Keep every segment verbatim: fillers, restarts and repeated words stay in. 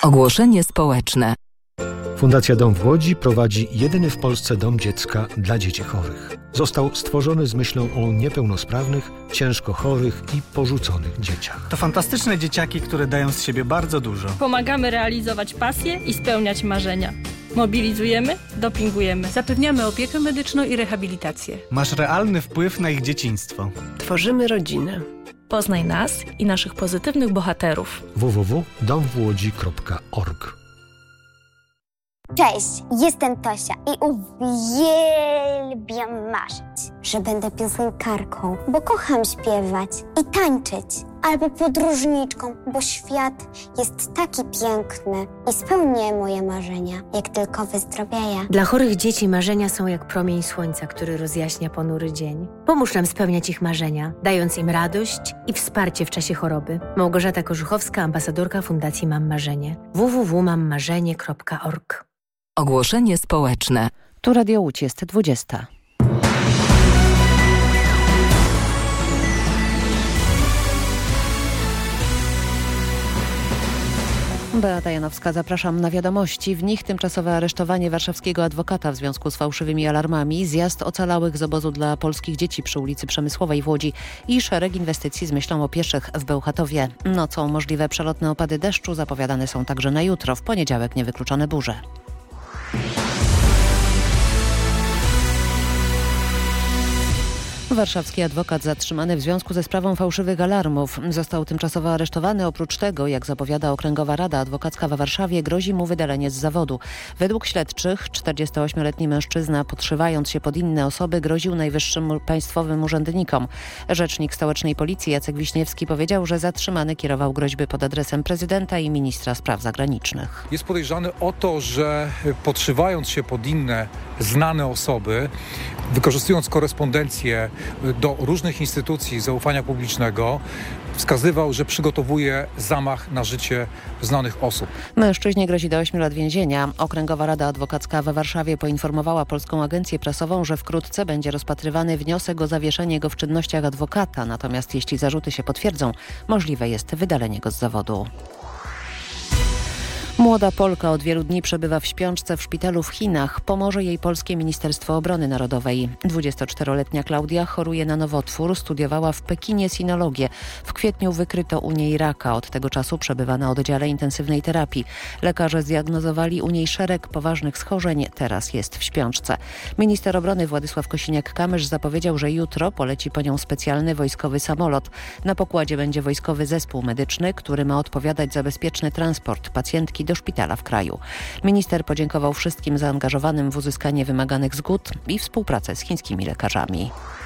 Ogłoszenie społeczne. Fundacja Dom w Łodzi prowadzi jedyny w Polsce dom dziecka dla dzieci chorych. Został stworzony z myślą o niepełnosprawnych, ciężko chorych i porzuconych dzieciach. To fantastyczne dzieciaki, które dają z siebie bardzo dużo. Pomagamy realizować pasje i spełniać marzenia. Mobilizujemy, dopingujemy. Zapewniamy opiekę medyczną i rehabilitację. Masz realny wpływ na ich dzieciństwo. Tworzymy rodzinę. Poznaj nas i naszych pozytywnych bohaterów. w w w kropka dom w łodzi kropka org. Cześć, jestem Tosia i uwielbiam marzyć, że będę piosenkarką, bo kocham śpiewać i tańczyć, albo podróżniczką, bo świat jest taki piękny i spełnię moje marzenia, jak tylko wyzdrowieję. Dla chorych dzieci marzenia są jak promień słońca, który rozjaśnia ponury dzień. Pomóż nam spełniać ich marzenia, dając im radość i wsparcie w czasie choroby. Małgorzata Korzuchowska, ambasadorka Fundacji Mam Marzenie. w w w kropka mam marzenie kropka org. Ogłoszenie społeczne. Tu Radio Łódź, jest dwudziesta. Beata Janowska, zapraszam na wiadomości. W nich tymczasowe aresztowanie warszawskiego adwokata w związku z fałszywymi alarmami, zjazd ocalałych z obozu dla polskich dzieci przy ulicy Przemysłowej w Łodzi i szereg inwestycji z myślą o pieszych w Bełchatowie. Nocą możliwe przelotne opady deszczu zapowiadane są także na jutro, w poniedziałek niewykluczone burze. Warszawski adwokat zatrzymany w związku ze sprawą fałszywych alarmów został tymczasowo aresztowany. Oprócz tego, jak zapowiada Okręgowa Rada Adwokacka we Warszawie, grozi mu wydalenie z zawodu. Według śledczych czterdziestoośmioletni mężczyzna, podszywając się pod inne osoby, groził najwyższym państwowym urzędnikom. Rzecznik stołecznej policji Jacek Wiśniewski powiedział, że zatrzymany kierował groźby pod adresem prezydenta i ministra spraw zagranicznych. Jest podejrzany o to, że podszywając się pod inne znane osoby, wykorzystując korespondencję do różnych instytucji zaufania publicznego, wskazywał, że przygotowuje zamach na życie znanych osób. Mężczyźnie grozi do ośmiu lat więzienia. Okręgowa Rada Adwokacka we Warszawie poinformowała Polską Agencję Prasową, że wkrótce będzie rozpatrywany wniosek o zawieszenie go w czynnościach adwokata. Natomiast jeśli zarzuty się potwierdzą, możliwe jest wydalenie go z zawodu. Młoda Polka od wielu dni przebywa w śpiączce w szpitalu w Chinach. Pomoże jej polskie Ministerstwo Obrony Narodowej. dwudziestoczteroletnia Klaudia choruje na nowotwór, studiowała w Pekinie sinologię. W kwietniu wykryto u niej raka. Od tego czasu przebywa na oddziale intensywnej terapii. Lekarze zdiagnozowali u niej szereg poważnych schorzeń. Teraz jest w śpiączce. Minister obrony Władysław Kosiniak-Kamysz zapowiedział, że jutro poleci po nią specjalny wojskowy samolot. Na pokładzie będzie wojskowy zespół medyczny, który ma odpowiadać za bezpieczny transport pacjentki do szpitala w kraju. Minister podziękował wszystkim zaangażowanym w uzyskanie wymaganych zgód i współpracę z chińskimi lekarzami.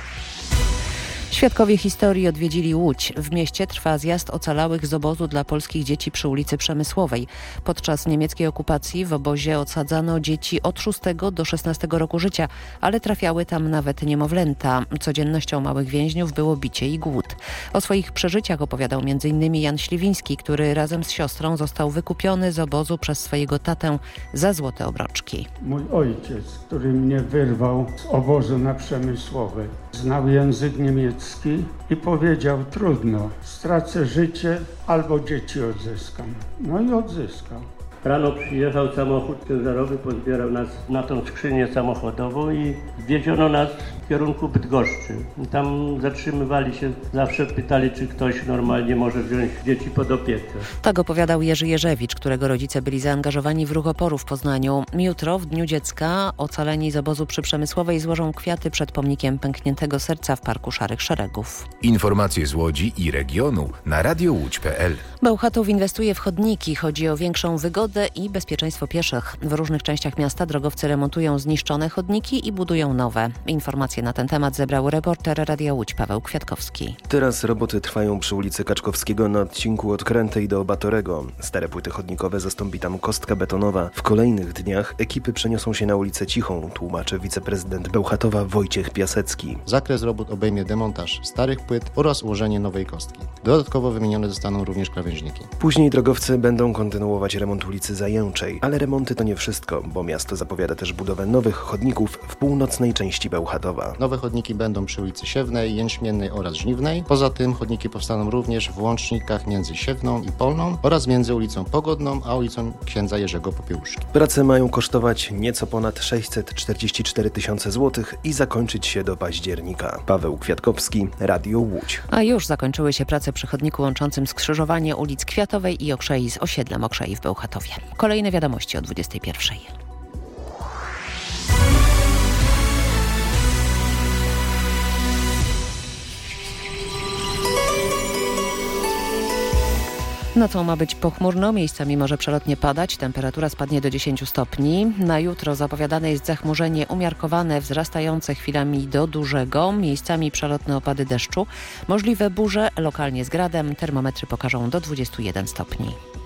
Świadkowie historii odwiedzili Łódź. W mieście trwa zjazd ocalałych z obozu dla polskich dzieci przy ulicy Przemysłowej. Podczas niemieckiej okupacji w obozie odsadzano dzieci od szóstego do szesnastego roku życia, ale trafiały tam nawet niemowlęta. Codziennością małych więźniów było bicie i głód. O swoich przeżyciach opowiadał m in Jan Śliwiński, który razem z siostrą został wykupiony z obozu przez swojego tatę za złote obroczki. Mój ojciec, który mnie wyrwał z obozu na Przemysłowej, znał język niemiecki i powiedział: trudno, stracę życie albo dzieci odzyskam. No i odzyskał. Rano przyjechał samochód ciężarowy, pozbierał nas na tą skrzynię samochodową i wieziono nas w kierunku Bydgoszczy. Tam zatrzymywali się, zawsze pytali, czy ktoś normalnie może wziąć dzieci pod opiekę. Tak opowiadał Jerzy Jerzewicz, którego rodzice byli zaangażowani w ruch oporu w Poznaniu. Jutro, w Dniu Dziecka, ocaleni z obozu przy Przemysłowej złożą kwiaty przed pomnikiem pękniętego serca w Parku Szarych Szeregów. Informacje z Łodzi i regionu na radio łódź kropka p l. Bełchatów inwestuje w chodniki. Chodzi o większą wygodę i bezpieczeństwo pieszych. W różnych częściach miasta drogowcy remontują zniszczone chodniki i budują nowe. Informacje na ten temat zebrał reporter Radia Łódź Paweł Kwiatkowski. Teraz roboty trwają przy ulicy Kaczkowskiego na odcinku od Krętej do Batorego. Stare płyty chodnikowe zastąpi tam kostka betonowa. W kolejnych dniach ekipy przeniosą się na ulicę Cichą, tłumaczy wiceprezydent Bełchatowa Wojciech Piasecki. Zakres robót obejmie demontaż starych płyt oraz ułożenie nowej kostki. Dodatkowo wymienione zostaną również krawężniki. Później drogowcy będą kontynuować remont ulicy ulicy Zajęczej. Ale remonty to nie wszystko, bo miasto zapowiada też budowę nowych chodników w północnej części Bełchatowa. Nowe chodniki będą przy ulicy Siewnej, Jęczmiennej oraz Żniwnej. Poza tym chodniki powstaną również w łącznikach między Siewną i Polną oraz między ulicą Pogodną a ulicą Księdza Jerzego Popiełuszki. Prace mają kosztować nieco ponad sześćset czterdzieści cztery tysiące złotych i zakończyć się do października. Paweł Kwiatkowski, Radio Łódź. A już zakończyły się prace przy chodniku łączącym skrzyżowanie ulic Kwiatowej i Okrzei z osiedlem Okrzei w Bełchatowie. Kolejne wiadomości o dwudziestej pierwszej. Nocą ma być pochmurno, miejscami może przelotnie padać, temperatura spadnie do dziesięciu stopni. Na jutro zapowiadane jest zachmurzenie umiarkowane, wzrastające chwilami do dużego, miejscami przelotne opady deszczu. Możliwe burze, lokalnie z gradem, termometry pokażą do dwudziestu jeden stopni.